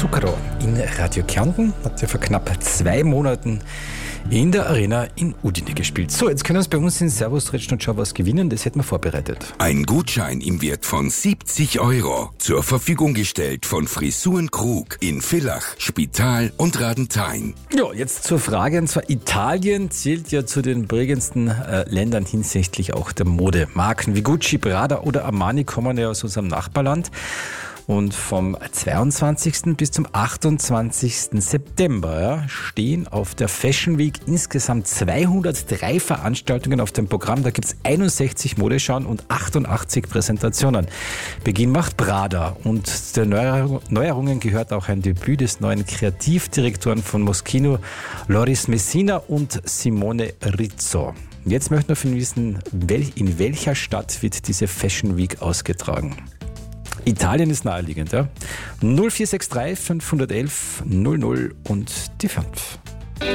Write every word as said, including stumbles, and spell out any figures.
Zucchero in Radio Kärnten. Hat ja vor knapp zwei Monaten in der Arena in Udine gespielt. So, jetzt können wir uns bei uns in Servus Retschen und Schau was gewinnen. Das hätten wir vorbereitet. Ein Gutschein im Wert von siebzig Euro. Zur Verfügung gestellt von Frisuren Krug in Villach, Spital und Radenthein. Ja, jetzt zur Frage. Und zwar Italien zählt ja zu den prägendsten äh, Ländern hinsichtlich auch der Mode. Marken wie Gucci, Prada oder Armani kommen ja aus unserem Nachbarland. Und vom zweiundzwanzigsten bis zum achtundzwanzigsten September ja, stehen auf der Fashion Week insgesamt zweihundertdrei Veranstaltungen auf dem Programm. Da gibt es einundsechzig Modeschauen und achtundachtzig Präsentationen. Beginn macht Prada. Und der Neuerungen gehört auch ein Debüt des neuen Kreativdirektoren von Moschino, Loris Messina und Simone Rizzo. Jetzt möchten wir von wissen, in welcher Stadt wird diese Fashion Week ausgetragen? Italien ist naheliegend, ja. null vier sechs drei fünf eins eins null null und die fünf.